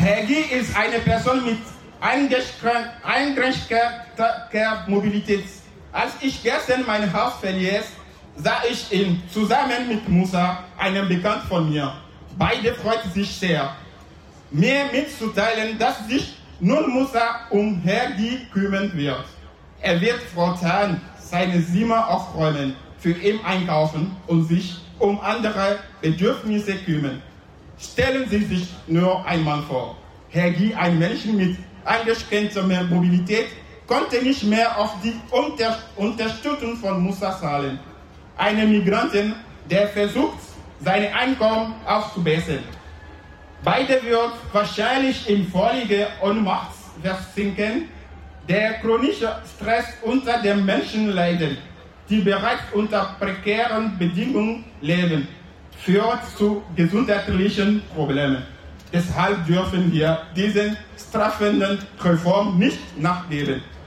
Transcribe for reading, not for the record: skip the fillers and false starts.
Hergi ist eine Person mit eingeschränkter Mobilität. Als ich gestern mein Haus verließ, sah ich ihn zusammen mit Musa, einem Bekannten von mir. Beide freuten sich sehr, mir mitzuteilen, dass sich nun Musa um Hergi kümmern wird. Er wird fortan seine Zimmer aufräumen, für ihn einkaufen und sich um andere Bedürfnisse kümmern. Stellen Sie sich nur einmal vor, Hergi, ein Menschen mit eingeschränkter Mobilität, konnte nicht mehr auf die Unterstützung von Musa zahlen. Einen Migranten, der versucht, sein Einkommen aufzubessern. Beide wird wahrscheinlich in völlige Ohnmacht versinken, der chronische Stress unter den Menschen leiden, die bereits unter prekären Bedingungen leben, führt zu gesundheitlichen Problemen. Deshalb dürfen wir diesen strafenden Reformen nicht nachgeben.